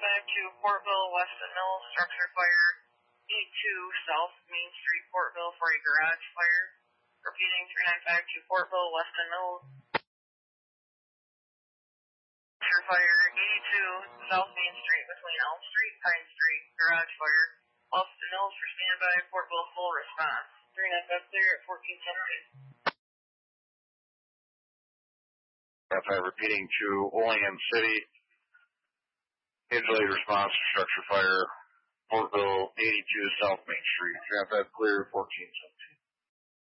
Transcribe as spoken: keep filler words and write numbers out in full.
five two, Portville, Weston Mills, structure fire. eight two, South Main Street, Portville, for a garage fire. Repeating, three nine five two, Portville, Weston Mills. Structure fire. eighty-two, South Main Street, between Elm Street, Pine Street, garage fire. Weston Mills for standby, Portville, full response. three nine five clear at fourteen seventy. Repeating to Olean City. Delayed response to structure fire. Portville, eighty-two South Main Street. three nine five clear, fourteen seventy.